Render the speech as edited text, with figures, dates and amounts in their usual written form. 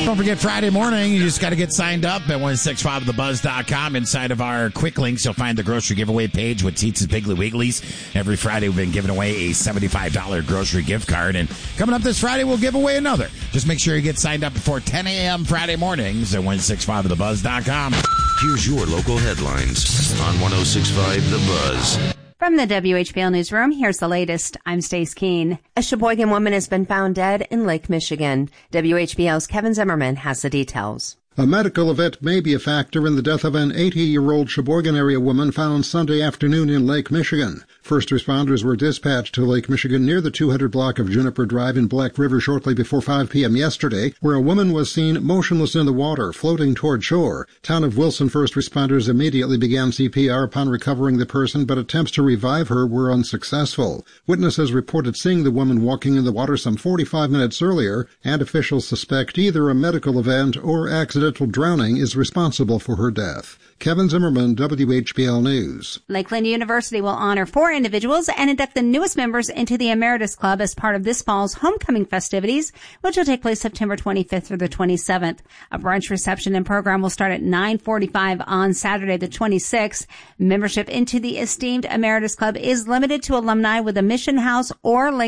Don't forget Friday morning, you just got to get signed up at 1065thebuzz.com. Inside of our quick links, you'll find the grocery giveaway page with Teats' Piggly Wigglies. Every Friday, we've been giving away a $75 grocery gift card. And coming up this Friday, we'll give away another. Just make sure you get signed up before 10 a.m. Friday mornings at 1065thebuzz.com. Here's your local headlines on 1065 The Buzz. From the WHBL Newsroom, here's the latest. I'm Stace Keene. A Sheboygan woman has been found dead in Lake Michigan. WHBL's Kevin Zimmerman has the details. A medical event may be a factor in the death of an 80-year-old Sheboygan area woman found Sunday afternoon in Lake Michigan. First responders were dispatched to Lake Michigan near the 200 block of Juniper Drive in Black River shortly before 5 p.m. yesterday, where a woman was seen motionless in the water, floating toward shore. Town of Wilson first responders immediately began CPR upon recovering the person, but attempts to revive her were unsuccessful. Witnesses reported seeing the woman walking in the water some 45 minutes earlier, and officials suspect either a medical event or accidental drowning is responsible for her death. Kevin Zimmerman, WHBL News. Lakeland University will honor 4 individuals and induct the newest members into the Emeritus Club as part of this fall's homecoming festivities, which will take place September 25th through the 27th. A brunch reception and program will start at 9:45 on Saturday the 26th. Membership into the esteemed Emeritus Club is limited to alumni with a Mission House or Lake